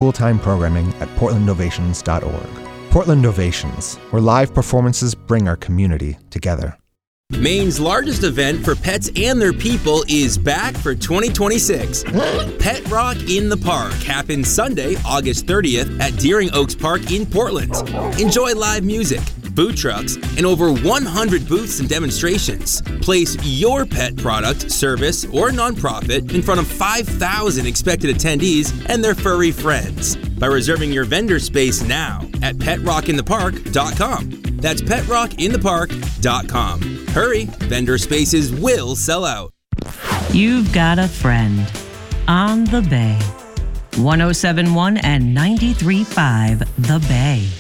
full-time programming at portlandovations.org. Portland Ovations, where live performances bring our community together. Maine's largest event for pets and their people is back for 2026. Pet Rock in the Park happens Sunday, August 30th at Deering Oaks Park in Portland. Enjoy live music, food trucks, and over 100 booths and demonstrations. Place your pet product, service, or nonprofit in front of 5,000 expected attendees and their furry friends by reserving your vendor space now at petrockinthepark.com. That's petrockinthepark.com. Hurry, vendor spaces will sell out. You've got a friend on the Bay. 107.1 and 93.5 The Bay.